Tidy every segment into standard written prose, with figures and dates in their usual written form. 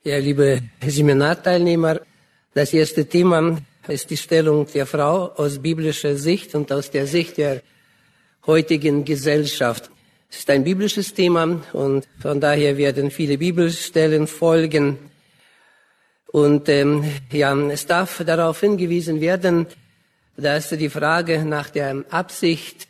Ja, liebe Seminarteilnehmer, das erste Thema ist die Stellung der Frau aus biblischer Sicht und aus der Sicht der heutigen Gesellschaft. Es ist ein biblisches Thema und von daher werden viele Bibelstellen folgen. Und es darf darauf hingewiesen werden, dass die Frage nach der Absicht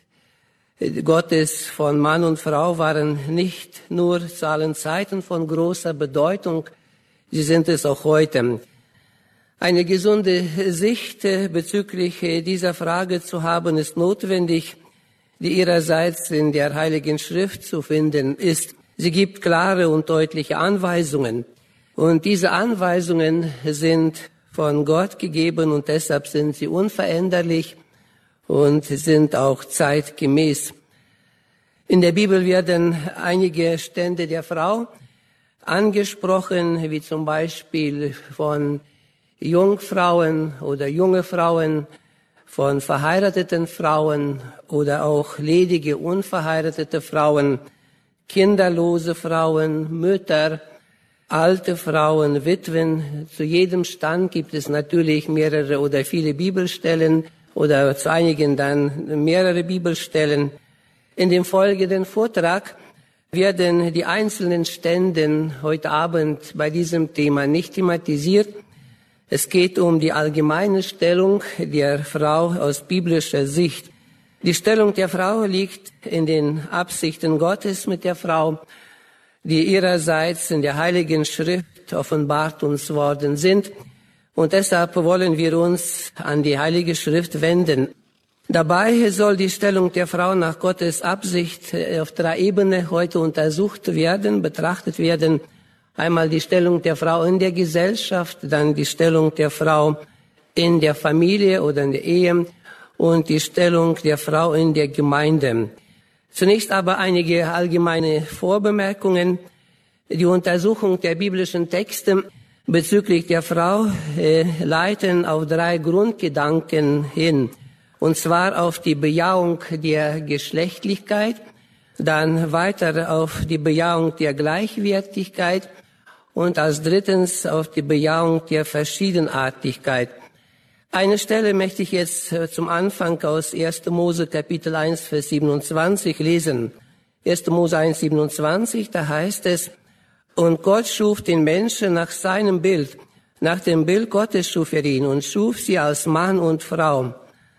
Gottes von Mann und Frau waren nicht nur zu allen Zeiten von großer Bedeutung, sie sind es auch heute. Eine gesunde Sicht bezüglich dieser Frage zu haben, ist notwendig, die ihrerseits in der Heiligen Schrift zu finden ist. Sie gibt klare und deutliche Anweisungen. Und diese Anweisungen sind von Gott gegeben und deshalb sind sie unveränderlich und sind auch zeitgemäß. In der Bibel werden einige Stände der Frau angesprochen, wie zum Beispiel von Jungfrauen oder junge Frauen, von verheirateten Frauen oder auch ledige, unverheiratete Frauen, kinderlose Frauen, Mütter, alte Frauen, Witwen. Zu jedem Stand gibt es natürlich mehrere oder viele Bibelstellen oder zu einigen dann mehrere Bibelstellen. In dem folgenden Vortrag werden die einzelnen Stände heute Abend bei diesem Thema nicht thematisiert. Es geht um die allgemeine Stellung der Frau aus biblischer Sicht. Die Stellung der Frau liegt in den Absichten Gottes mit der Frau, die ihrerseits in der Heiligen Schrift offenbart uns worden sind. Und deshalb wollen wir uns an die Heilige Schrift wenden. Dabei soll die Stellung der Frau nach Gottes Absicht auf 3 Ebenen heute untersucht werden, betrachtet werden. Einmal die Stellung der Frau in der Gesellschaft, dann die Stellung der Frau in der Familie oder in der Ehe und die Stellung der Frau in der Gemeinde. Zunächst aber einige allgemeine Vorbemerkungen. Die Untersuchung der biblischen Texte bezüglich der Frau leiten auf 3 Grundgedanken hin. Und zwar auf die Bejahung der Geschlechtlichkeit, dann weiter auf die Bejahung der Gleichwertigkeit und als drittens auf die Bejahung der Verschiedenartigkeit. Eine Stelle möchte ich jetzt zum Anfang aus 1. Mose Kapitel 1, Vers 27 lesen. 1. Mose 1, 27, da heißt es: Und Gott schuf den Menschen nach seinem Bild. Nach dem Bild Gottes schuf er ihn und schuf sie als Mann und Frau.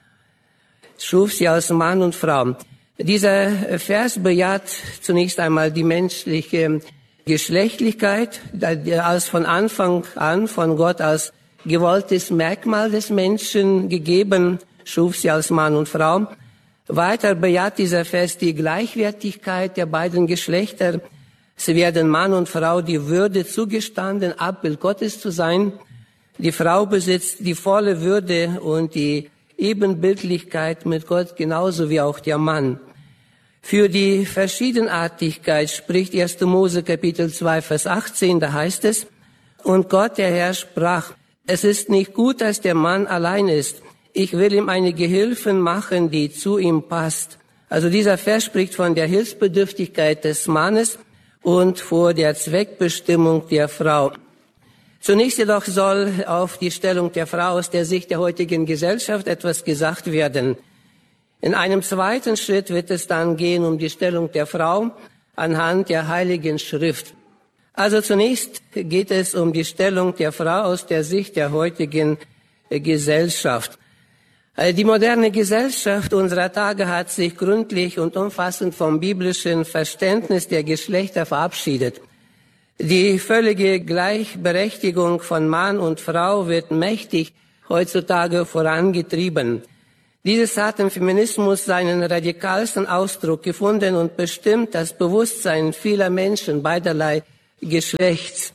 Schuf sie als Mann und Frau. Dieser Vers bejaht zunächst einmal die menschliche Geschlechtlichkeit, als von Anfang an von Gott als gewolltes Merkmal des Menschen gegeben, schuf sie als Mann und Frau. Weiter bejaht dieser Vers die Gleichwertigkeit der beiden Geschlechter. Sie werden Mann und Frau die Würde zugestanden, Abbild Gottes zu sein. Die Frau besitzt die volle Würde und die Ebenbildlichkeit mit Gott, genauso wie auch der Mann. Für die Verschiedenartigkeit spricht 1. Mose Kapitel 2, Vers 18, da heißt es: Und Gott, der Herr, sprach: Es ist nicht gut, dass der Mann allein ist. Ich will ihm eine Gehilfin machen, die zu ihm passt. Also dieser Vers spricht von der Hilfsbedürftigkeit des Mannes und vor der Zweckbestimmung der Frau. Zunächst jedoch soll auf die Stellung der Frau aus der Sicht der heutigen Gesellschaft etwas gesagt werden. In einem zweiten Schritt wird es dann gehen um die Stellung der Frau anhand der Heiligen Schrift. Also zunächst geht es um die Stellung der Frau aus der Sicht der heutigen Gesellschaft. Die moderne Gesellschaft unserer Tage hat sich gründlich und umfassend vom biblischen Verständnis der Geschlechter verabschiedet. Die völlige Gleichberechtigung von Mann und Frau wird mächtig heutzutage vorangetrieben. Dieses hat im Feminismus seinen radikalsten Ausdruck gefunden und bestimmt das Bewusstsein vieler Menschen beiderlei Geschlechts.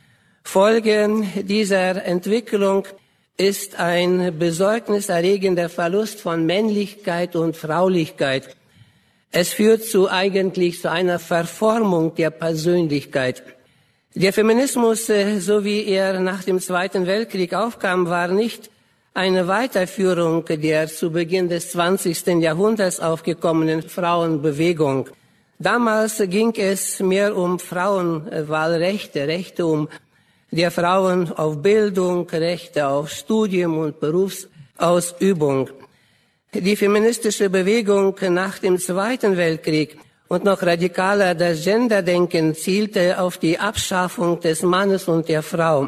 Folge dieser Entwicklung ist ein besorgniserregender Verlust von Männlichkeit und Fraulichkeit. Es führt eigentlich zu einer Verformung der Persönlichkeit. Der Feminismus, so wie er nach dem Zweiten Weltkrieg aufkam, war nicht eine Weiterführung der zu Beginn des 20. Jahrhunderts aufgekommenen Frauenbewegung. Damals ging es mehr um Frauenwahlrechte, Rechte um der Frauen auf Bildung, Rechte auf Studium und Berufsausübung. Die feministische Bewegung nach dem Zweiten Weltkrieg und noch radikaler das Genderdenken zielte auf die Abschaffung des Mannes und der Frau.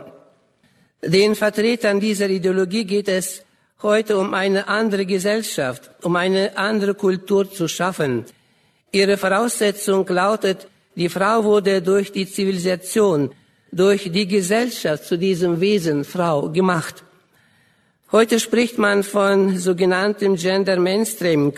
Den Vertretern dieser Ideologie geht es heute um eine andere Gesellschaft, um eine andere Kultur zu schaffen. Ihre Voraussetzung lautet, die Frau wurde durch die Zivilisation, durch die Gesellschaft zu diesem Wesen Frau gemacht. Heute spricht man von sogenanntem Gender Mainstreaming.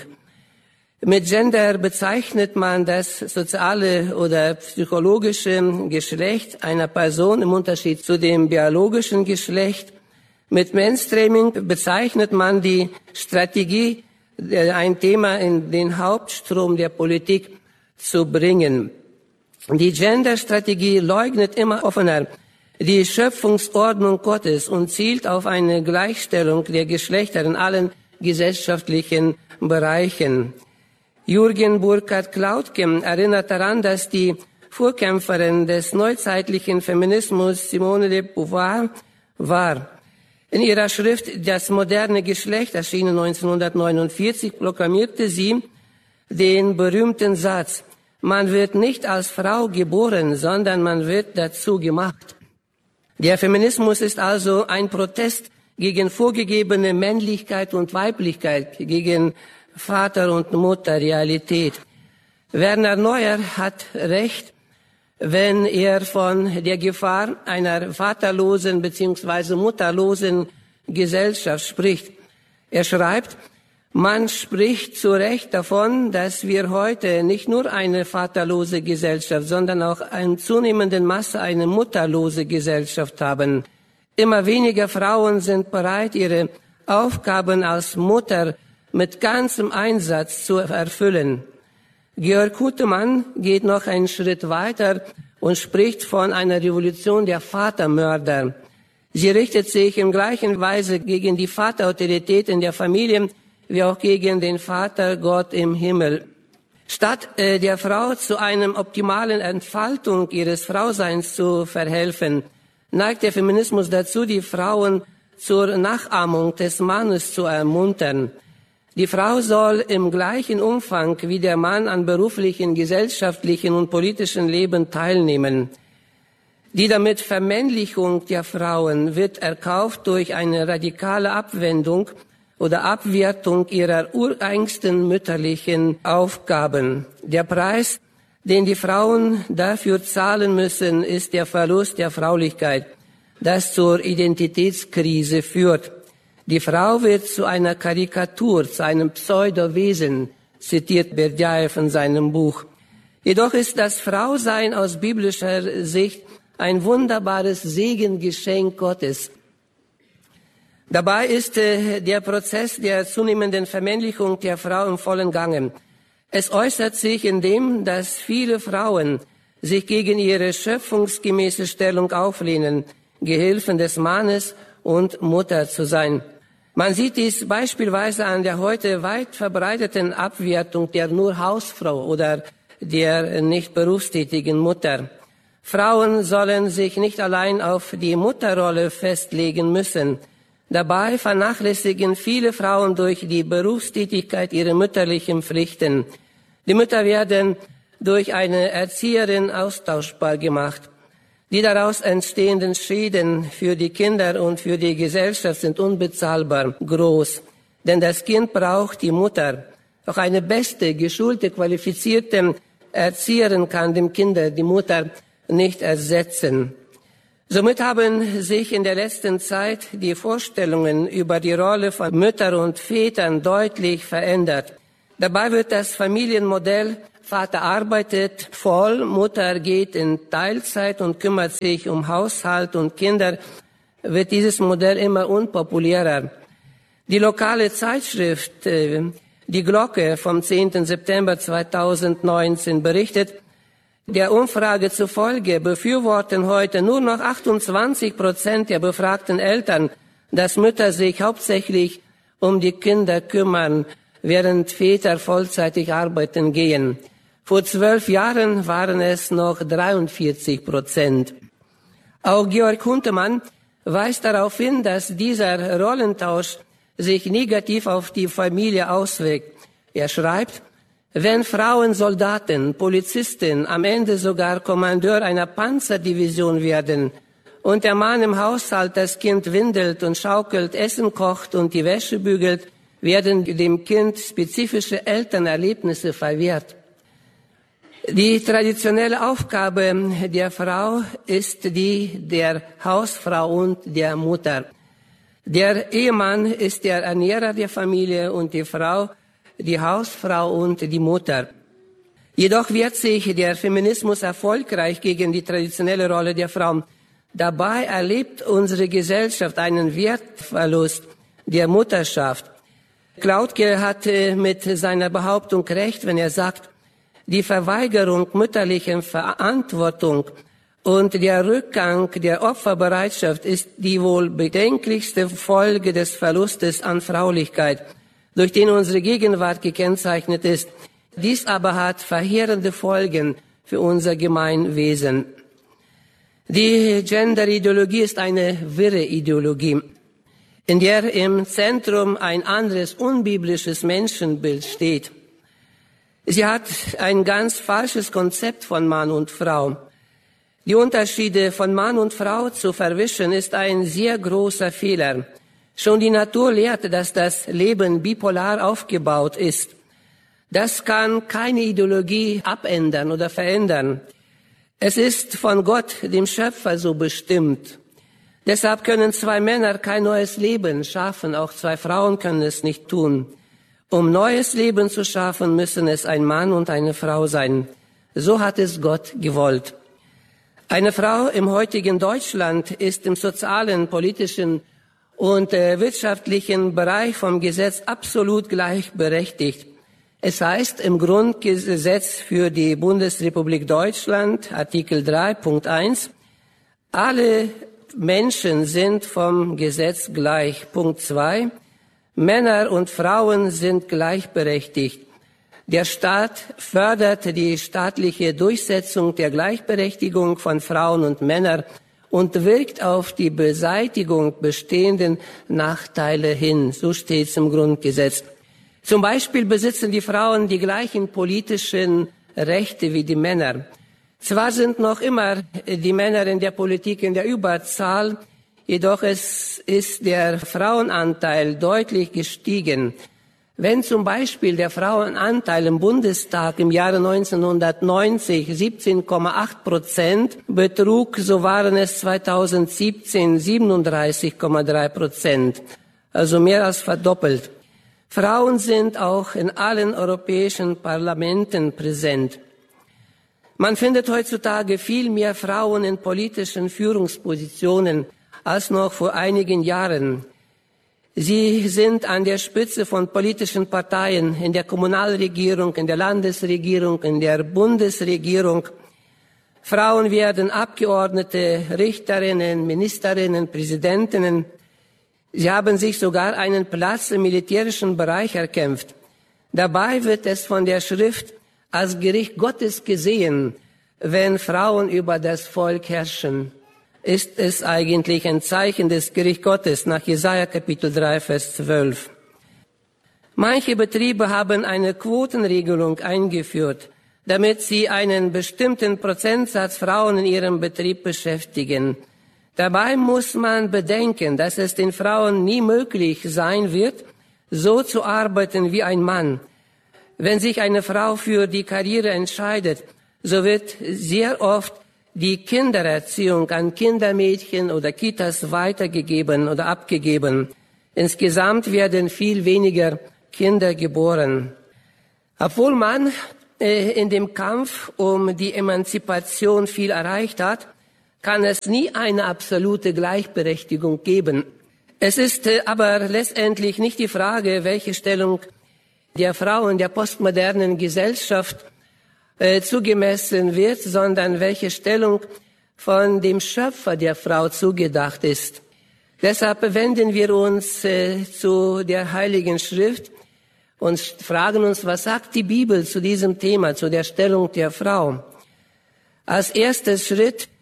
Mit Gender bezeichnet man das soziale oder psychologische Geschlecht einer Person im Unterschied zu dem biologischen Geschlecht. Mit Mainstreaming bezeichnet man die Strategie, ein Thema in den Hauptstrom der Politik zu bringen. Die Gender-Strategie leugnet immer offener die Schöpfungsordnung Gottes und zielt auf eine Gleichstellung der Geschlechter in allen gesellschaftlichen Bereichen. Jürgen Burkhard-Klautke erinnert daran, dass die Vorkämpferin des neuzeitlichen Feminismus Simone de Beauvoir war. In ihrer Schrift Das moderne Geschlecht, erschienen 1949, proklamierte sie den berühmten Satz: Man wird nicht als Frau geboren, sondern man wird dazu gemacht. Der Feminismus ist also ein Protest gegen vorgegebene Männlichkeit und Weiblichkeit, gegen Vater- und Mutterrealität. Werner Neuer hat recht, wenn er von der Gefahr einer vaterlosen bzw. mutterlosen Gesellschaft spricht. Er schreibt, man spricht zu Recht davon, dass wir heute nicht nur eine vaterlose Gesellschaft, sondern auch in zunehmendem Maße eine mutterlose Gesellschaft haben. Immer weniger Frauen sind bereit, ihre Aufgaben als Mutter mit ganzem Einsatz zu erfüllen. Georg Hutemann geht noch einen Schritt weiter und spricht von einer Revolution der Vatermörder. Sie richtet sich in gleicher Weise gegen die Vaterautorität in der Familie wie auch gegen den Vater Gott im Himmel. Statt der Frau zu einer optimalen Entfaltung ihres Frauseins zu verhelfen, neigt der Feminismus dazu, die Frauen zur Nachahmung des Mannes zu ermuntern. Die Frau soll im gleichen Umfang wie der Mann an beruflichen, gesellschaftlichen und politischen Leben teilnehmen. Die damit Vermännlichung der Frauen wird erkauft durch eine radikale Abwendung oder Abwertung ihrer ureigensten mütterlichen Aufgaben. Der Preis, den die Frauen dafür zahlen müssen, ist der Verlust der Fraulichkeit, das zur Identitätskrise führt. Die Frau wird zu einer Karikatur, zu einem Pseudowesen, zitiert Berdyaev in seinem Buch. Jedoch ist das Frausein aus biblischer Sicht ein wunderbares Segengeschenk Gottes. Dabei ist der Prozess der zunehmenden Vermännlichung der Frau im vollen Gange. Es äußert sich in dem, dass viele Frauen sich gegen ihre schöpfungsgemäße Stellung auflehnen, Gehilfen des Mannes und Mutter zu sein. Man sieht dies beispielsweise an der heute weit verbreiteten Abwertung der nur Hausfrau oder der nicht berufstätigen Mutter. Frauen sollen sich nicht allein auf die Mutterrolle festlegen müssen. Dabei vernachlässigen viele Frauen durch die Berufstätigkeit ihre mütterlichen Pflichten. Die Mütter werden durch eine Erzieherin austauschbar gemacht. Die daraus entstehenden Schäden für die Kinder und für die Gesellschaft sind unbezahlbar groß. Denn das Kind braucht die Mutter. Auch eine beste, geschulte, qualifizierte Erzieherin kann dem Kind die Mutter nicht ersetzen. Somit haben sich in der letzten Zeit die Vorstellungen über die Rolle von Müttern und Vätern deutlich verändert. Dabei wird das Familienmodell Vater arbeitet voll, Mutter geht in Teilzeit und kümmert sich um Haushalt und Kinder, wird dieses Modell immer unpopulärer. Die lokale Zeitschrift Die Glocke vom 10. September 2019 berichtet, der Umfrage zufolge befürworten heute nur noch 28% der befragten Eltern, dass Mütter sich hauptsächlich um die Kinder kümmern, während Väter vollzeitig arbeiten gehen. Vor 12 Jahren waren es noch 43%. Auch Georg Huntemann weist darauf hin, dass dieser Rollentausch sich negativ auf die Familie auswirkt. Er schreibt, wenn Frauen Soldaten, Polizisten, am Ende sogar Kommandeur einer Panzerdivision werden und der Mann im Haushalt das Kind windelt und schaukelt, Essen kocht und die Wäsche bügelt, werden dem Kind spezifische Elternerlebnisse verwehrt. Die traditionelle Aufgabe der Frau ist die der Hausfrau und der Mutter. Der Ehemann ist der Ernährer der Familie und die Frau die Hausfrau und die Mutter. Jedoch wehrt sich der Feminismus erfolgreich gegen die traditionelle Rolle der Frau. Dabei erlebt unsere Gesellschaft einen Wertverlust der Mutterschaft. Klautke hatte mit seiner Behauptung recht, wenn er sagt, die Verweigerung mütterlicher Verantwortung und der Rückgang der Opferbereitschaft ist die wohl bedenklichste Folge des Verlustes an Fraulichkeit, durch den unsere Gegenwart gekennzeichnet ist. Dies aber hat verheerende Folgen für unser Gemeinwesen. Die Gender-Ideologie ist eine wirre Ideologie, in der im Zentrum ein anderes unbiblisches Menschenbild steht. Sie hat ein ganz falsches Konzept von Mann und Frau. Die Unterschiede von Mann und Frau zu verwischen, ist ein sehr großer Fehler. Schon die Natur lehrt, dass das Leben bipolar aufgebaut ist. Das kann keine Ideologie abändern oder verändern. Es ist von Gott, dem Schöpfer, so bestimmt. Deshalb können zwei Männer kein neues Leben schaffen, auch zwei Frauen können es nicht tun. Um neues Leben zu schaffen, müssen es ein Mann und eine Frau sein. So hat es Gott gewollt. Eine Frau im heutigen Deutschland ist im sozialen, politischen und wirtschaftlichen Bereich vom Gesetz absolut gleichberechtigt. Es heißt im Grundgesetz für die Bundesrepublik Deutschland, Artikel 3, Punkt 1, alle Menschen sind vom Gesetz gleich. Punkt 2, Männer und Frauen sind gleichberechtigt. Der Staat fördert die staatliche Durchsetzung der Gleichberechtigung von Frauen und Männern und wirkt auf die Beseitigung bestehenden Nachteile hin. So steht es im Grundgesetz. Zum Beispiel besitzen die Frauen die gleichen politischen Rechte wie die Männer. Zwar sind noch immer die Männer in der Politik in der Überzahl, jedoch ist der Frauenanteil deutlich gestiegen. Wenn zum Beispiel der Frauenanteil im Bundestag im Jahre 1990 17,8% betrug, so waren es 2017 37,3%, also mehr als verdoppelt. Frauen sind auch in allen europäischen Parlamenten präsent. Man findet heutzutage viel mehr Frauen in politischen Führungspositionen als noch vor einigen Jahren. Sie sind an der Spitze von politischen Parteien, in der Kommunalregierung, in der Landesregierung, in der Bundesregierung. Frauen werden Abgeordnete, Richterinnen, Ministerinnen, Präsidentinnen. Sie haben sich sogar einen Platz im militärischen Bereich erkämpft. Dabei wird es von der Schrift als Gericht Gottes gesehen, wenn Frauen über das Volk herrschen. Ist es eigentlich ein Zeichen des Gerichts Gottes nach Jesaja Kapitel 3, Vers 12. Manche Betriebe haben eine Quotenregelung eingeführt, damit sie einen bestimmten Prozentsatz Frauen in ihrem Betrieb beschäftigen. Dabei muss man bedenken, dass es den Frauen nie möglich sein wird, so zu arbeiten wie ein Mann. Wenn sich eine Frau für die Karriere entscheidet, so wird sehr oft die Kindererziehung an Kindermädchen oder Kitas weitergegeben oder abgegeben. Insgesamt werden viel weniger Kinder geboren. Obwohl man in dem Kampf um die Emanzipation viel erreicht hat, kann es nie eine absolute Gleichberechtigung geben. Es ist aber letztendlich nicht die Frage, welche Stellung der Frau in der postmodernen Gesellschaft zugemessen wird, sondern welche Stellung von dem Schöpfer der Frau zugedacht ist. Deshalb wenden wir uns zu der Heiligen Schrift und fragen uns, was sagt die Bibel zu diesem Thema, zu der Stellung der Frau? Als erster Schritt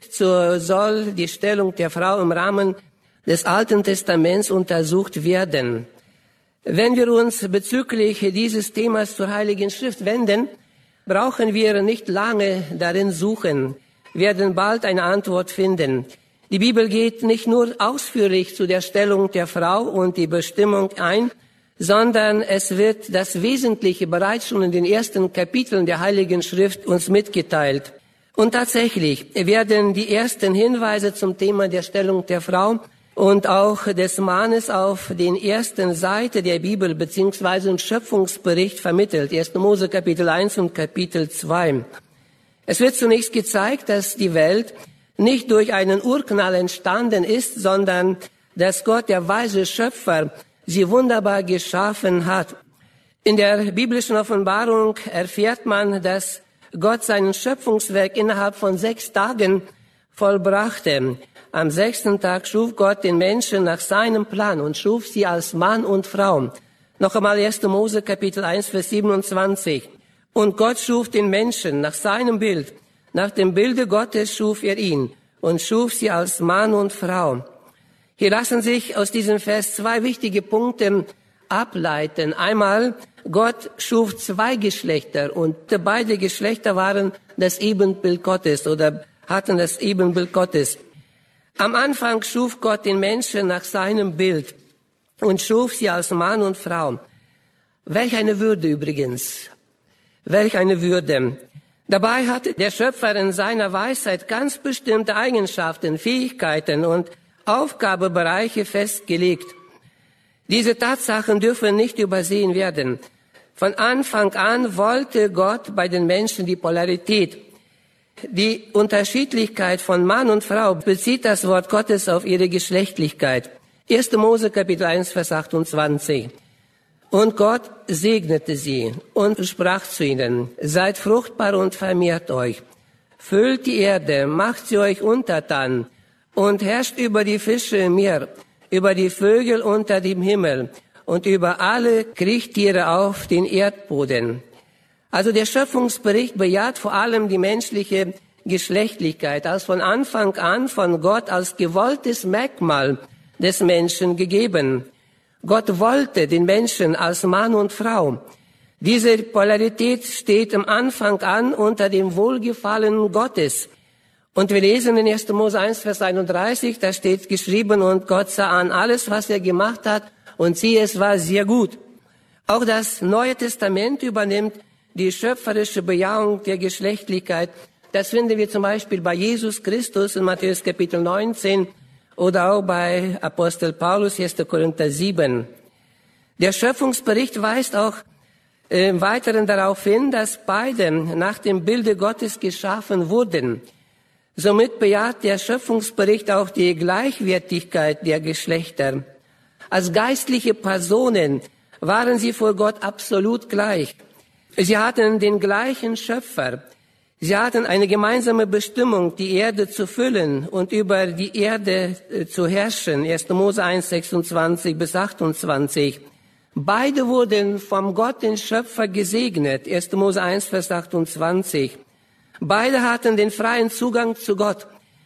soll die Stellung der Frau im Rahmen des Alten Testaments untersucht werden. Wenn wir uns bezüglich dieses Themas zur Heiligen Schrift wenden, brauchen wir nicht lange darin suchen, werden bald eine Antwort finden. Die Bibel geht nicht nur ausführlich zu der Stellung der Frau und die Bestimmung ein, sondern es wird das Wesentliche bereits schon in den ersten Kapiteln der Heiligen Schrift uns mitgeteilt. Und tatsächlich werden die ersten Hinweise zum Thema der Stellung der Frau und auch des Mannes auf den ersten Seiten der Bibel beziehungsweise im Schöpfungsbericht vermittelt. 1. Mose Kapitel 1 und Kapitel 2. Es wird zunächst gezeigt, dass die Welt nicht durch einen Urknall entstanden ist, sondern dass Gott, der weise Schöpfer, sie wunderbar geschaffen hat. In der biblischen Offenbarung erfährt man, dass Gott sein Schöpfungswerk innerhalb von 6 Tagen vollbrachte. Am 6. Tag schuf Gott den Menschen nach seinem Plan und schuf sie als Mann und Frau. Noch einmal 1. Mose Kapitel 1, Vers 27. Und Gott schuf den Menschen nach seinem Bild. Nach dem Bilde Gottes schuf er ihn und schuf sie als Mann und Frau. Hier lassen sich aus diesem Vers 2 wichtige Punkte ableiten. Einmal, Gott schuf 2 Geschlechter und beide Geschlechter waren das Ebenbild Gottes oder hatten das Ebenbild Gottes. Am Anfang schuf Gott den Menschen nach seinem Bild und schuf sie als Mann und Frau. Welch eine Würde übrigens. Welch eine Würde. Dabei hatte der Schöpfer in seiner Weisheit ganz bestimmte Eigenschaften, Fähigkeiten und Aufgabebereiche festgelegt. Diese Tatsachen dürfen nicht übersehen werden. Von Anfang an wollte Gott bei den Menschen die Polarität. Die Unterschiedlichkeit von Mann und Frau bezieht das Wort Gottes auf ihre Geschlechtlichkeit. 1. Mose Kapitel 1, Vers 28. Und Gott segnete sie und sprach zu ihnen, seid fruchtbar und vermehrt euch, füllt die Erde, macht sie euch untertan und herrscht über die Fische im Meer, über die Vögel unter dem Himmel und über alle Kriechtiere auf den Erdboden. Also der Schöpfungsbericht bejaht vor allem die menschliche Geschlechtlichkeit, als von Anfang an von Gott als gewolltes Merkmal des Menschen gegeben. Gott wollte den Menschen als Mann und Frau. Diese Polarität steht am Anfang an unter dem Wohlgefallen Gottes. Und wir lesen in 1. Mose 1, Vers 31, da steht geschrieben, und Gott sah an alles, was er gemacht hat, und siehe, es war sehr gut. Auch das Neue Testament übernimmt die schöpferische Bejahung der Geschlechtlichkeit. Das finden wir zum Beispiel bei Jesus Christus in Matthäus Kapitel 19 oder auch bei Apostel Paulus 1. Korinther 7. Der Schöpfungsbericht weist auch im Weiteren darauf hin, dass beide nach dem Bilde Gottes geschaffen wurden. Somit bejaht der Schöpfungsbericht auch die Gleichwertigkeit der Geschlechter. Als geistliche Personen waren sie vor Gott absolut gleich. Sie hatten den gleichen Schöpfer. Sie hatten eine gemeinsame Bestimmung, die Erde zu füllen und über die Erde zu herrschen. 1. Mose 1, 26 bis 28. Beide wurden vom Gott, den Schöpfer, gesegnet. 1. Mose 1, Vers 28. Beide hatten den freien Zugang zu Gott.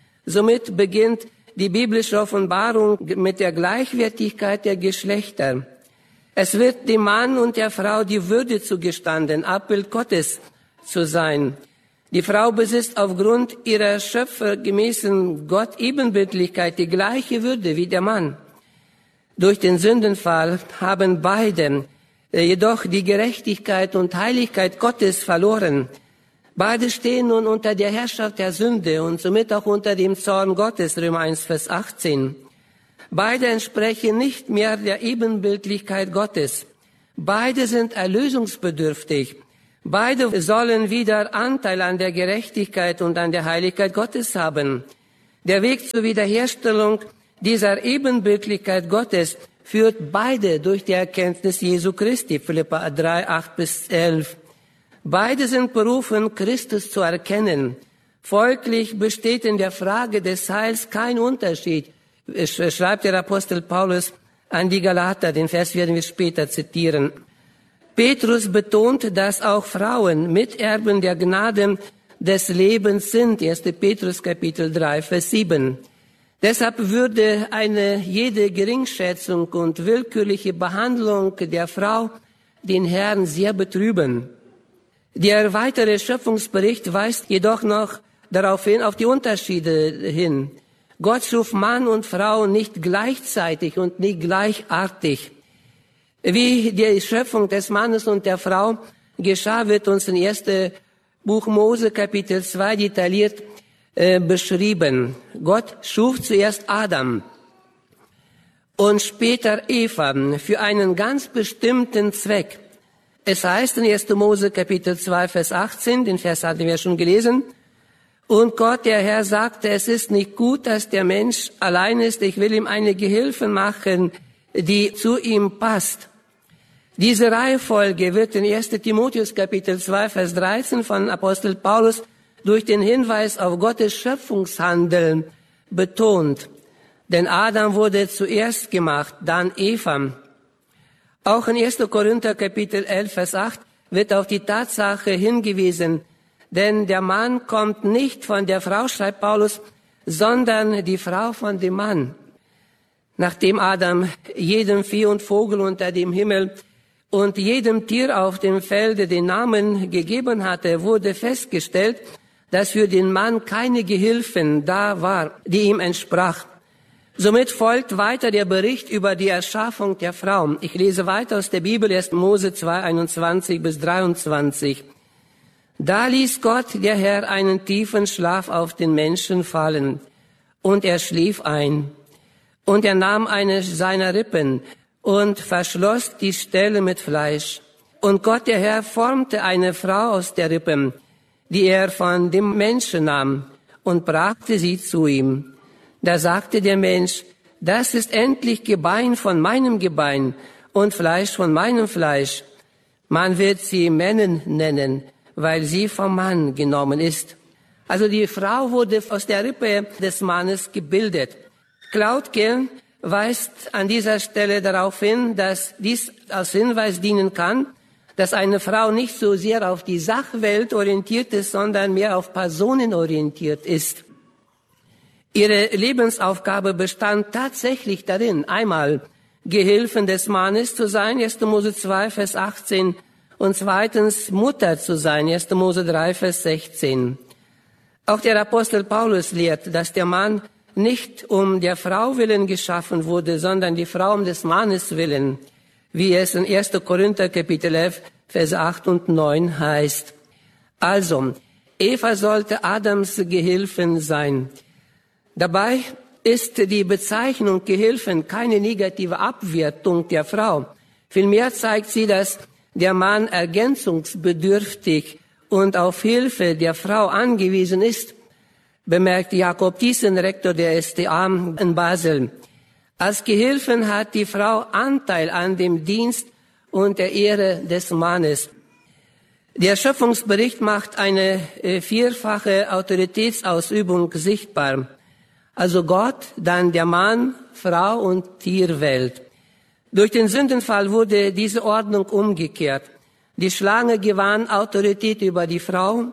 Somit beginnt die biblische Offenbarung mit der Gleichwertigkeit der Geschlechter. Es wird dem Mann und der Frau die Würde zugestanden, Abbild Gottes zu sein. Die Frau besitzt aufgrund ihrer schöpfergemäßen Gott-Ebenbildlichkeit die gleiche Würde wie der Mann. Durch den Sündenfall haben beide jedoch die Gerechtigkeit und Heiligkeit Gottes verloren. Beide stehen nun unter der Herrschaft der Sünde und somit auch unter dem Zorn Gottes, Römer 1, Vers 18. Beide entsprechen nicht mehr der Ebenbildlichkeit Gottes. Beide sind erlösungsbedürftig. Beide sollen wieder Anteil an der Gerechtigkeit und an der Heiligkeit Gottes haben. Der Weg zur Wiederherstellung dieser Ebenbildlichkeit Gottes führt beide durch die Erkenntnis Jesu Christi, Philipper 3, 8 bis 11. Beide sind berufen, Christus zu erkennen. Folglich besteht in der Frage des Heils kein Unterschied, schreibt der Apostel Paulus an die Galater, den Vers werden wir später zitieren. Petrus betont, dass auch Frauen Miterben der Gnade des Lebens sind. 1. Petrus Kapitel 3, Vers 7. Deshalb würde jede Geringschätzung und willkürliche Behandlung der Frau den Herrn sehr betrüben. Der weitere Schöpfungsbericht weist jedoch noch darauf hin, auf die Unterschiede hin. Gott schuf Mann und Frau nicht gleichzeitig und nicht gleichartig. Wie die Schöpfung des Mannes und der Frau geschah, wird uns in 1. Buch Mose Kapitel 2 detailliert beschrieben. Gott schuf zuerst Adam und später Eva für einen ganz bestimmten Zweck. Es heißt in 1. Mose Kapitel 2, Vers 18, den Vers hatten wir schon gelesen, und Gott, der Herr, sagte, es ist nicht gut, dass der Mensch allein ist, ich will ihm eine Gehilfin machen, die zu ihm passt. Diese Reihenfolge wird in 1. Timotheus Kapitel 2, Vers 13 von Apostel Paulus durch den Hinweis auf Gottes Schöpfungshandeln betont. Denn Adam wurde zuerst gemacht, dann Eva. Auch in 1. Korinther Kapitel 11, Vers 8 wird auf die Tatsache hingewiesen, denn der Mann kommt nicht von der Frau, schreibt Paulus, sondern die Frau von dem Mann. Nachdem Adam jedem Vieh und Vogel unter dem Himmel und jedem Tier auf dem Felde den Namen gegeben hatte, wurde festgestellt, dass für den Mann keine Gehilfin da war, die ihm entsprach. Somit folgt weiter der Bericht über die Erschaffung der Frau. Ich lese weiter aus der Bibel, 1. Mose 2, 21 bis 23. Da ließ Gott, der Herr, einen tiefen Schlaf auf den Menschen fallen, und er schlief ein. Und er nahm eine seiner Rippen und verschloss die Stelle mit Fleisch. Und Gott, der Herr, formte eine Frau aus der Rippen, die er von dem Menschen nahm, und brachte sie zu ihm. Da sagte der Mensch, das ist endlich Gebein von meinem Gebein und Fleisch von meinem Fleisch. Man wird sie Männen nennen, weil sie vom Mann genommen ist. Also die Frau wurde aus der Rippe des Mannes gebildet. Klautke weist an dieser Stelle darauf hin, dass dies als Hinweis dienen kann, dass eine Frau nicht so sehr auf die Sachwelt orientiert ist, sondern mehr auf Personen orientiert ist. Ihre Lebensaufgabe bestand tatsächlich darin, einmal Gehilfen des Mannes zu sein, 1. Mose 2, Vers 18, und zweitens Mutter zu sein, 1. Mose 3, Vers 16. Auch der Apostel Paulus lehrt, dass der Mann nicht um der Frau willen geschaffen wurde, sondern die Frau um des Mannes willen, wie es in 1. Korinther Kapitel 11, Vers 8 und 9 heißt. Also, Eva sollte Adams Gehilfin sein. Dabei ist die Bezeichnung Gehilfin keine negative Abwertung der Frau. Vielmehr zeigt sie, dass der Mann ergänzungsbedürftig und auf Hilfe der Frau angewiesen ist, bemerkt Jakob Thiessen, Rektor der STA in Basel. Als Gehilfin hat die Frau Anteil an dem Dienst und der Ehre des Mannes. Der Schöpfungsbericht macht eine vierfache Autoritätsausübung sichtbar. Also Gott, dann der Mann, Frau und Tierwelt. Durch den Sündenfall wurde diese Ordnung umgekehrt. Die Schlange gewann Autorität über die Frau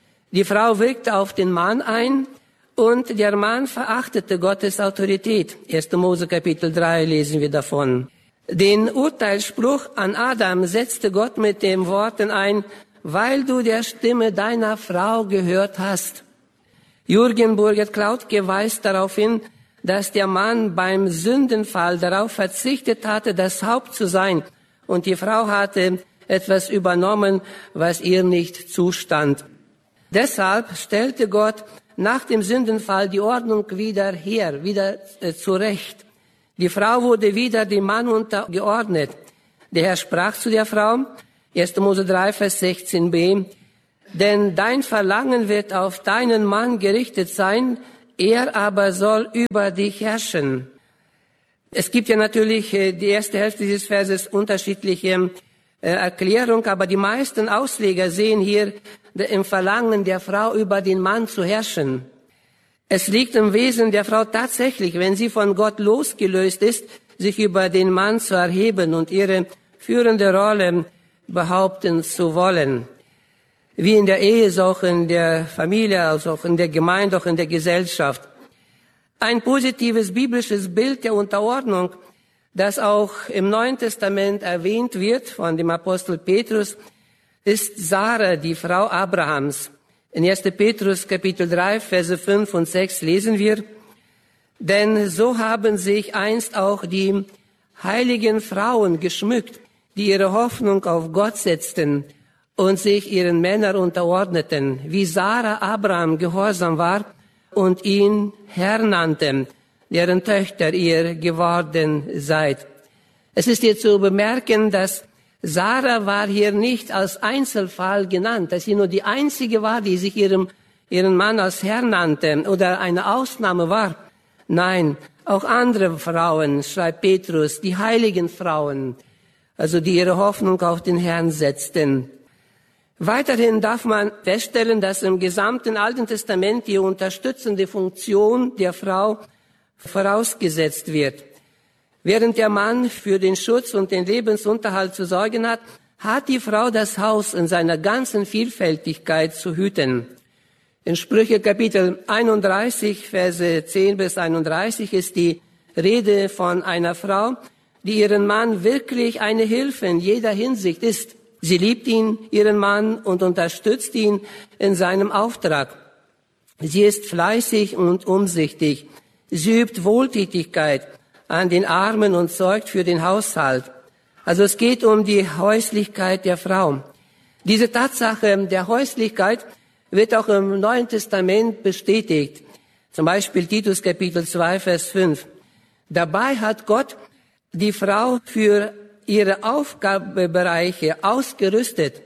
wirkte auf den Mann ein und der Mann verachtete Gottes Autorität. 1. Mose Kapitel 3 lesen wir davon. Den Urteilsspruch an Adam setzte Gott mit den Worten ein, weil du der Stimme deiner Frau gehört hast. Jürgen Burgert-Klautke weist darauf hin, dass der Mann beim Sündenfall darauf verzichtet hatte, das Haupt zu sein, und die Frau hatte etwas übernommen, was ihr nicht zustand. Deshalb stellte Gott nach dem Sündenfall die Ordnung wieder her, wieder zurecht. Die Frau wurde wieder dem Mann untergeordnet. Der Herr sprach zu der Frau, 1. Mose 3, Vers 16b, denn dein Verlangen wird auf deinen Mann gerichtet sein, er aber soll über dich herrschen. Es gibt ja natürlich die erste Hälfte dieses Verses unterschiedliche Erklärung, aber die meisten Ausleger sehen hier im Verlangen der Frau über den Mann zu herrschen. Es liegt im Wesen der Frau tatsächlich, wenn sie von Gott losgelöst ist, sich über den Mann zu erheben und ihre führende Rolle behaupten zu wollen. wie in der Ehe, so auch in der Familie, also auch in der Gemeinde, auch in der Gesellschaft. Ein positives biblisches Bild der Unterordnung, das auch im Neuen Testament erwähnt wird von dem Apostel Petrus, ist Sarah, die Frau Abrahams. In 1. Petrus Kapitel 3, Verse 5 und 6 lesen wir: Denn so haben sich einst auch die heiligen Frauen geschmückt, die ihre Hoffnung auf Gott setzten und sich ihren Männern unterordneten, wie Sarah Abraham gehorsam war und ihn Herr nannte, deren Töchter ihr geworden seid. Es ist hier zu bemerken, dass Sarah war hier nicht als Einzelfall genannt, dass sie nur die einzige war, die sich ihren Mann als Herr nannte oder eine Ausnahme war. Nein, auch andere Frauen, schreibt Petrus, die heiligen Frauen, also die ihre Hoffnung auf den Herrn setzten. Weiterhin darf man feststellen, dass im gesamten Alten Testament die unterstützende Funktion der Frau vorausgesetzt wird. Während der Mann für den Schutz und den Lebensunterhalt zu sorgen hat, hat die Frau das Haus in seiner ganzen Vielfältigkeit zu hüten. In Sprüche Kapitel 31, Verse 10 bis 31 ist die Rede von einer Frau, die ihren Mann wirklich eine Hilfe in jeder Hinsicht ist. Sie liebt ihn, ihren Mann, und unterstützt ihn in seinem Auftrag. Sie ist fleißig und umsichtig. Sie übt Wohltätigkeit an den Armen und sorgt für den Haushalt. Also es geht um die Häuslichkeit der Frau. Diese Tatsache der Häuslichkeit wird auch im Neuen Testament bestätigt. Zum Beispiel Titus Kapitel 2, Vers 5. Dabei hat Gott die Frau für ihre Aufgabenbereiche ausgerüstet.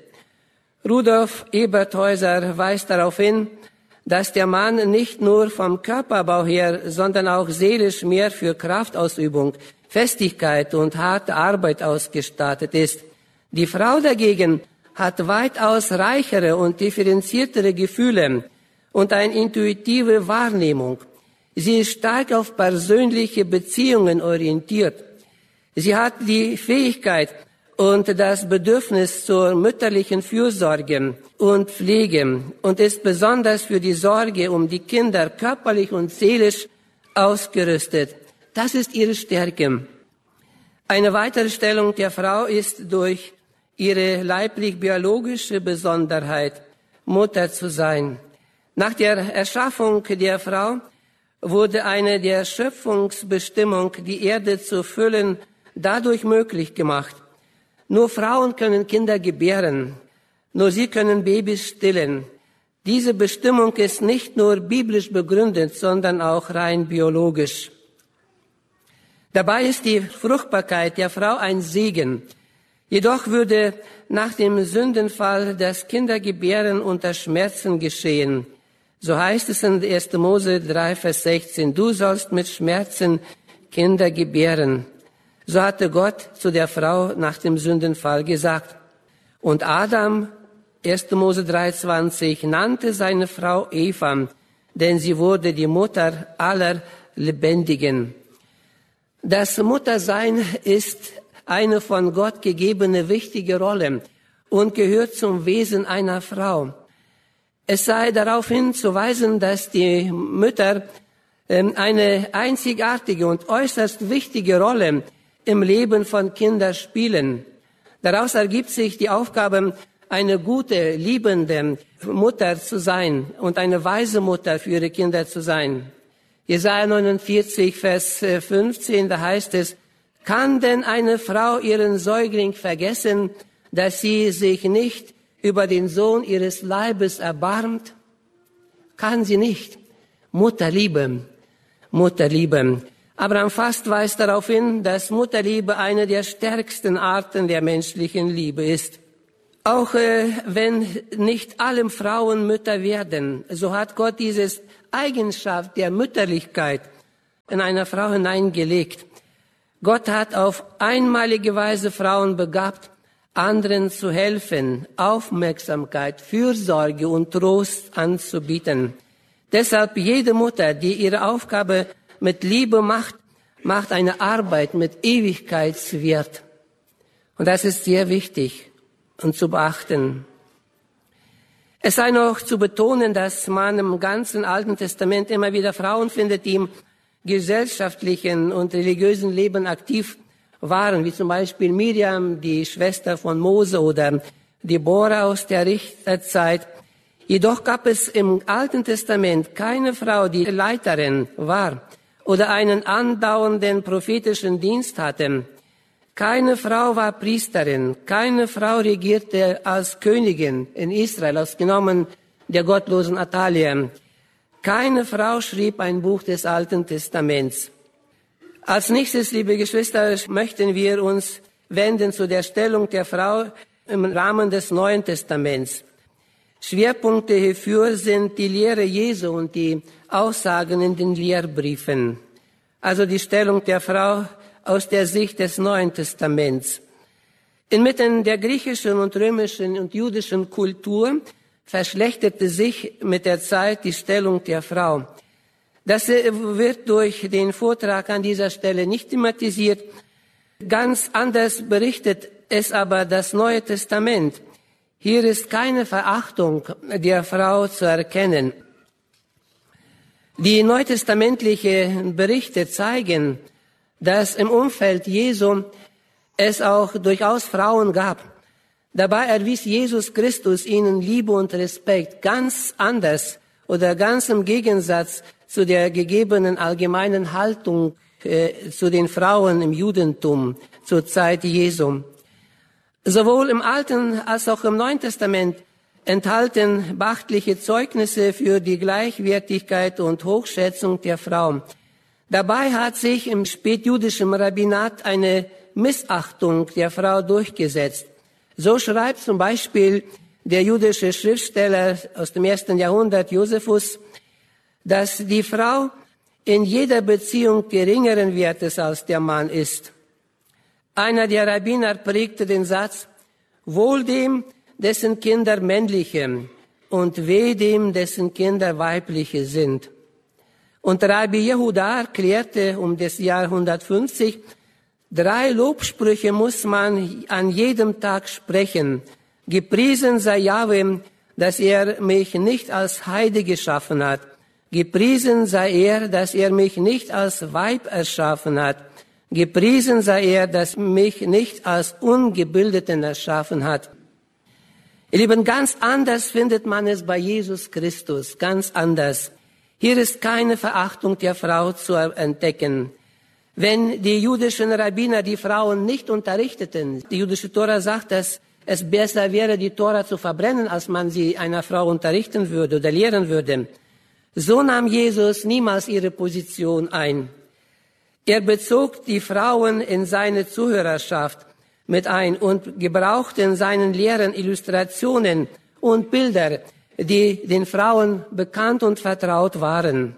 Rudolf Eberthäuser weist darauf hin, dass der Mann nicht nur vom Körperbau her, sondern auch seelisch mehr für Kraftausübung, Festigkeit und harte Arbeit ausgestattet ist. Die Frau dagegen hat weitaus reichere und differenziertere Gefühle und eine intuitive Wahrnehmung. Sie ist stark auf persönliche Beziehungen orientiert. Sie hat die Fähigkeit und das Bedürfnis zur mütterlichen Fürsorge und Pflege und ist besonders für die Sorge um die Kinder körperlich und seelisch ausgerüstet. Das ist ihre Stärke. Eine weitere Stellung der Frau ist durch ihre leiblich-biologische Besonderheit, Mutter zu sein. Nach der Erschaffung der Frau wurde eine der Schöpfungsbestimmung, die Erde zu füllen, dadurch möglich gemacht. Nur Frauen können Kinder gebären, nur sie können Babys stillen. Diese Bestimmung ist nicht nur biblisch begründet, sondern auch rein biologisch. Dabei ist die Fruchtbarkeit der Frau ein Segen. Jedoch würde nach dem Sündenfall das Kindergebären unter Schmerzen geschehen. So heißt es in 1. Mose 3, Vers 16, du sollst mit Schmerzen Kinder gebären. So hatte Gott zu der Frau nach dem Sündenfall gesagt. Und Adam, 1. Mose 3,20, nannte seine Frau Eva, denn sie wurde die Mutter aller Lebendigen. Das Muttersein ist eine von Gott gegebene wichtige Rolle und gehört zum Wesen einer Frau. Es sei darauf hinzuweisen, dass die Mütter eine einzigartige und äußerst wichtige Rolle im Leben von Kindern spielen. Daraus ergibt sich die Aufgabe, eine gute, liebende Mutter zu sein und eine weise Mutter für ihre Kinder zu sein. Jesaja 49, Vers 15, da heißt es, kann denn eine Frau ihren Säugling vergessen, dass sie sich nicht über den Sohn ihres Leibes erbarmt? Kann sie nicht. Mutterliebe, Mutterliebe. Abraham Fast weist darauf hin, dass Mutterliebe eine der stärksten Arten der menschlichen Liebe ist. Auch wenn nicht alle Frauen Mütter werden, so hat Gott diese Eigenschaft der Mütterlichkeit in einer Frau hineingelegt. Gott hat auf einmalige Weise Frauen begabt, anderen zu helfen, Aufmerksamkeit, Fürsorge und Trost anzubieten. Deshalb jede Mutter, die ihre Aufgabe mit Liebe macht eine Arbeit mit Ewigkeitswert. Und das ist sehr wichtig und zu beachten. Es sei noch zu betonen, dass man im ganzen Alten Testament immer wieder Frauen findet, die im gesellschaftlichen und religiösen Leben aktiv waren, wie zum Beispiel Miriam, die Schwester von Mose, oder Deborah aus der Richterzeit. Jedoch gab es im Alten Testament keine Frau, die Leiterin war oder einen andauernden prophetischen Dienst hatte. Keine Frau war Priesterin, keine Frau regierte als Königin in Israel, ausgenommen der gottlosen Athalia. Keine Frau schrieb ein Buch des Alten Testaments. Als nächstes, liebe Geschwister, möchten wir uns wenden zu der Stellung der Frau im Rahmen des Neuen Testaments. Schwerpunkte hierfür sind die Lehre Jesu und die Aussagen in den Lehrbriefen. Also die Stellung der Frau aus der Sicht des Neuen Testaments. Inmitten der griechischen und römischen und jüdischen Kultur verschlechterte sich mit der Zeit die Stellung der Frau. Das wird durch den Vortrag an dieser Stelle nicht thematisiert. Ganz anders berichtet es aber das Neue Testament. Hier ist keine Verachtung der Frau zu erkennen. Die neutestamentlichen Berichte zeigen, dass im Umfeld Jesu es auch durchaus Frauen gab. Dabei erwies Jesus Christus ihnen Liebe und Respekt ganz anders oder ganz im Gegensatz zu der gegebenen allgemeinen Haltung zu den Frauen im Judentum zur Zeit Jesu. Sowohl im Alten als auch im Neuen Testament enthalten beachtliche Zeugnisse für die Gleichwertigkeit und Hochschätzung der Frau. Dabei hat sich im spätjüdischen Rabbinat eine Missachtung der Frau durchgesetzt. So schreibt zum Beispiel der jüdische Schriftsteller aus dem 1. Jahrhundert, Josephus, dass die Frau in jeder Beziehung geringeren Wertes als der Mann ist. Einer der Rabbiner prägte den Satz: Wohl dem, dessen Kinder männliche, und weh dem, dessen Kinder weibliche sind. Und Rabbi Jehuda erklärte um das Jahr 150, 3 Lobsprüche muss man an jedem Tag sprechen. Gepriesen sei Jahwe, dass er mich nicht als Heide geschaffen hat. Gepriesen sei er, dass er mich nicht als Weib erschaffen hat. Gepriesen sei er, dass mich nicht als Ungebildeten erschaffen hat. Ihr Lieben, ganz anders findet man es bei Jesus Christus, ganz anders. Hier ist keine Verachtung der Frau zu entdecken. Wenn die jüdischen Rabbiner die Frauen nicht unterrichteten, die jüdische Tora sagt, dass es besser wäre, die Tora zu verbrennen, als man sie einer Frau unterrichten würde oder lehren würde. So nahm Jesus niemals ihre Position ein. Er bezog die Frauen in seine Zuhörerschaft mit ein und gebrauchte in seinen Lehren Illustrationen und Bilder, die den Frauen bekannt und vertraut waren.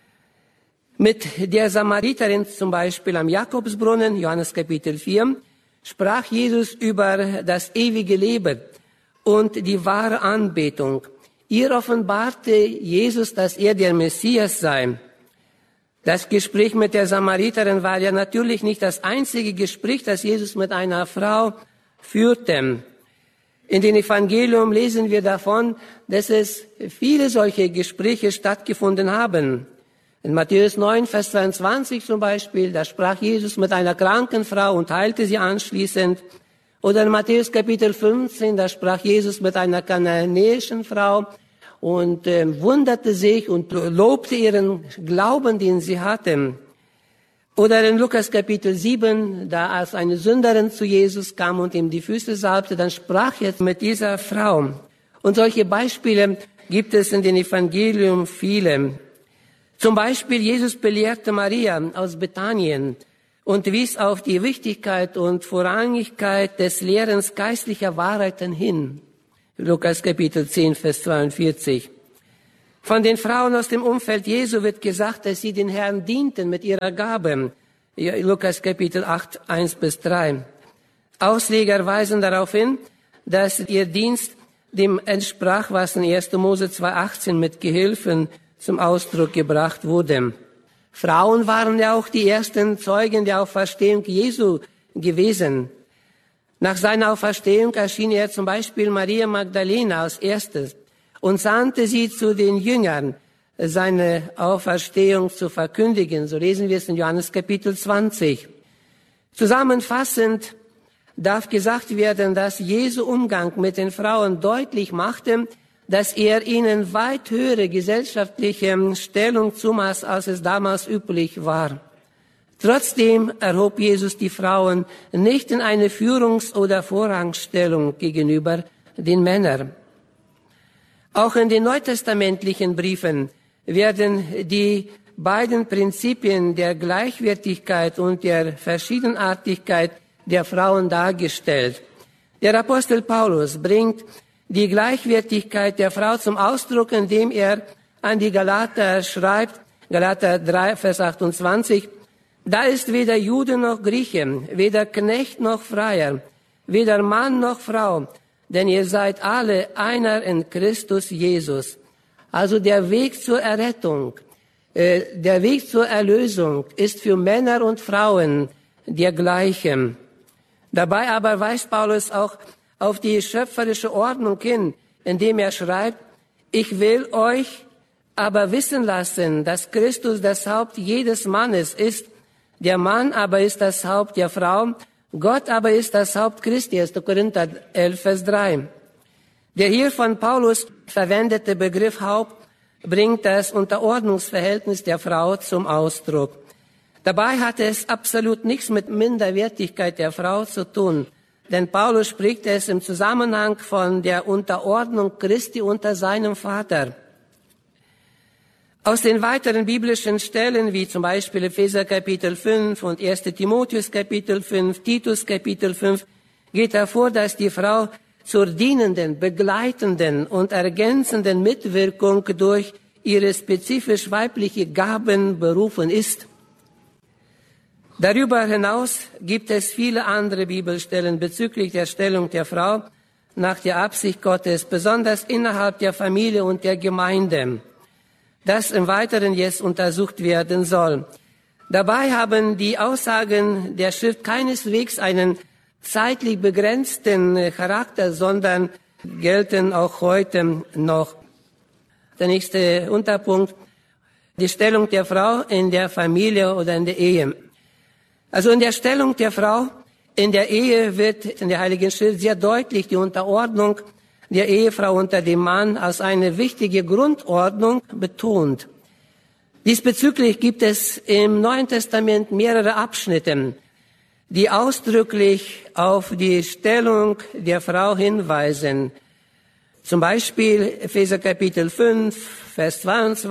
Mit der Samariterin zum Beispiel am Jakobsbrunnen, Johannes Kapitel 4, sprach Jesus über das ewige Leben und die wahre Anbetung. Ihr offenbarte Jesus, dass er der Messias sei. Das Gespräch mit der Samariterin war ja natürlich nicht das einzige Gespräch, das Jesus mit einer Frau führte. In den Evangelium lesen wir davon, dass es viele solche Gespräche stattgefunden haben. In Matthäus 9, Vers 22 zum Beispiel, da sprach Jesus mit einer kranken Frau und heilte sie anschließend. Oder in Matthäus Kapitel 15, da sprach Jesus mit einer kananäischen Frau und wunderte sich und lobte ihren Glauben, den sie hatte. Oder in Lukas Kapitel 7, da als eine Sünderin zu Jesus kam und ihm die Füße salbte, dann sprach er mit dieser Frau. Und solche Beispiele gibt es in den Evangelium viele. Zum Beispiel Jesus belehrte Maria aus Bethanien und wies auf die Wichtigkeit und Vorrangigkeit des Lehrens geistlicher Wahrheiten hin. Lukas Kapitel 10, Vers 42. Von den Frauen aus dem Umfeld Jesu wird gesagt, dass sie den Herrn dienten mit ihrer Gabe. Lukas Kapitel 8, 1 bis 3. Ausleger weisen darauf hin, dass ihr Dienst dem entsprach, was in 1. Mose 2, 18 mit Gehilfen zum Ausdruck gebracht wurde. Frauen waren ja auch die ersten Zeugen der Auferstehung Jesu gewesen. Nach seiner Auferstehung erschien er zum Beispiel Maria Magdalena als erstes. und sandte sie zu den Jüngern, seine Auferstehung zu verkündigen. So lesen wir es in Johannes Kapitel 20. Zusammenfassend darf gesagt werden, dass Jesu Umgang mit den Frauen deutlich machte, dass er ihnen weit höhere gesellschaftliche Stellung zumaß, als es damals üblich war. Trotzdem erhob Jesus die Frauen nicht in eine Führungs- oder Vorrangstellung gegenüber den Männern. Auch in den neutestamentlichen Briefen werden die beiden Prinzipien der Gleichwertigkeit und der Verschiedenartigkeit der Frauen dargestellt. Der Apostel Paulus bringt die Gleichwertigkeit der Frau zum Ausdruck, indem er an die Galater schreibt, Galater 3, Vers 28, da ist weder Jude noch Grieche, weder Knecht noch Freier, weder Mann noch Frau, denn ihr seid alle einer in Christus Jesus. Also der Weg zur Errettung, der Weg zur Erlösung ist für Männer und Frauen der gleiche. Dabei aber weist Paulus auch auf die schöpferische Ordnung hin, indem er schreibt, ich will euch aber wissen lassen, dass Christus das Haupt jedes Mannes ist, der Mann aber ist das Haupt der Frau, Gott aber ist das Haupt Christi, 1. Korinther 11, Vers 3. Der hier von Paulus verwendete Begriff Haupt bringt das Unterordnungsverhältnis der Frau zum Ausdruck. Dabei hat es absolut nichts mit Minderwertigkeit der Frau zu tun, denn Paulus spricht es im Zusammenhang von der Unterordnung Christi unter seinem Vater. Aus den weiteren biblischen Stellen, wie zum Beispiel Epheser Kapitel 5 und 1. Timotheus Kapitel 5, Titus Kapitel 5, geht hervor, dass die Frau zur dienenden, begleitenden und ergänzenden Mitwirkung durch ihre spezifisch weibliche Gaben berufen ist. Darüber hinaus gibt es viele andere Bibelstellen bezüglich der Stellung der Frau nach der Absicht Gottes, besonders innerhalb der Familie und der Gemeinde, das im Weiteren jetzt untersucht werden soll. Dabei haben die Aussagen der Schrift keineswegs einen zeitlich begrenzten Charakter, sondern gelten auch heute noch. Der nächste Unterpunkt, die Stellung der Frau in der Familie oder in der Ehe. Also in der Stellung der Frau in der Ehe wird in der Heiligen Schrift sehr deutlich die Unterordnung der Ehefrau unter dem Mann als eine wichtige Grundordnung betont. Diesbezüglich gibt es im Neuen Testament mehrere Abschnitte, die ausdrücklich auf die Stellung der Frau hinweisen. Zum Beispiel Epheser Kapitel 5, Vers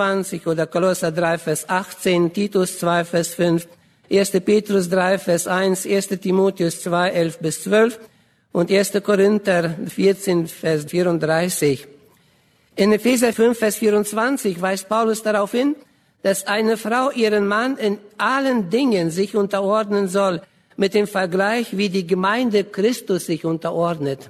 22 oder Kolosser 3, Vers 18, Titus 2, Vers 5, 1. Petrus 3, Vers 1, 1. Timotheus 2, 11 bis 12 und 1. Korinther 14, Vers 34. In Epheser 5, Vers 24 weist Paulus darauf hin, dass eine Frau ihren Mann in allen Dingen sich unterordnen soll, mit dem Vergleich, wie die Gemeinde Christus sich unterordnet.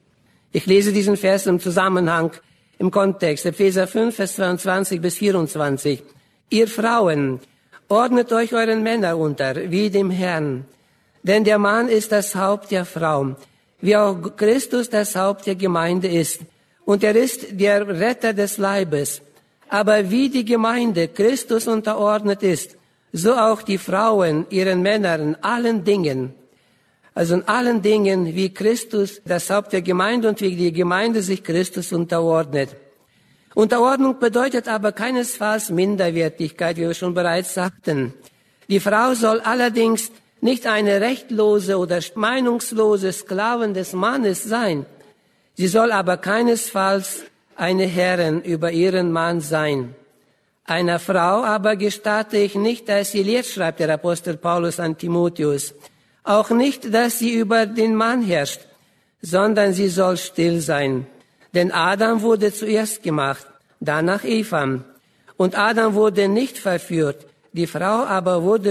Ich lese diesen Vers im Zusammenhang, im Kontext, Epheser 5, Vers 22 bis 24. Ihr Frauen, ordnet euch euren Männern unter, wie dem Herrn. Denn der Mann ist das Haupt der Frau, wie auch Christus das Haupt der Gemeinde ist. Und er ist der Retter des Leibes. Aber wie die Gemeinde Christus unterordnet ist, so auch die Frauen ihren Männern in allen Dingen. Also in allen Dingen, wie Christus das Haupt der Gemeinde und wie die Gemeinde sich Christus unterordnet. Unterordnung bedeutet aber keinesfalls Minderwertigkeit, wie wir schon bereits sagten. Die Frau soll allerdings nicht eine rechtlose oder meinungslose Sklavin des Mannes sein. Sie soll aber keinesfalls eine Herrin über ihren Mann sein. Einer Frau aber gestatte ich nicht, dass sie lehrt, schreibt der Apostel Paulus an Timotheus. Auch nicht, dass sie über den Mann herrscht, sondern sie soll still sein. Denn Adam wurde zuerst gemacht, danach Eva. Und Adam wurde nicht verführt, die Frau aber wurde